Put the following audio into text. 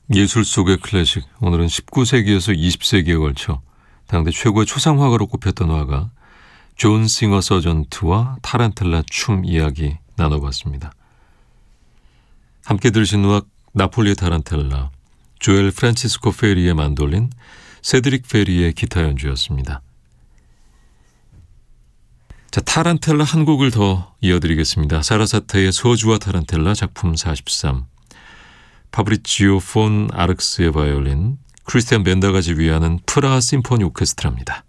예술 속의 클래식, 오늘은 19세기에서 20세기에 걸쳐 당대 최고의 초상화가로 꼽혔던 화가 존 싱어 서전트와 타란텔라 춤 이야기 나눠봤습니다. 함께 들으신 음악 나폴리의 타란텔라, 조엘 프란치스코 페리의 만돌린, 세드릭 페리의 기타 연주였습니다. 자, 타란텔라 한 곡을 더 이어드리겠습니다. 사라사테의 소주와 타란텔라 작품 43, 파브리치오 폰 아르크스의 바이올린, 크리스티안 벤다가 지휘하는 프라하 심포니 오케스트라입니다.